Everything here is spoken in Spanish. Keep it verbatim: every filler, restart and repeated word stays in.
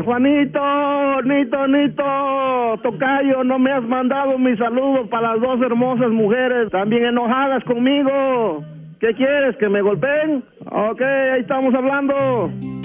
Juanito, Nito, Nito, tocayo, no me has mandado mis saludos para las dos hermosas mujeres, también enojadas conmigo. ¿Qué quieres, que me golpeen? Ok, ahí estamos hablando.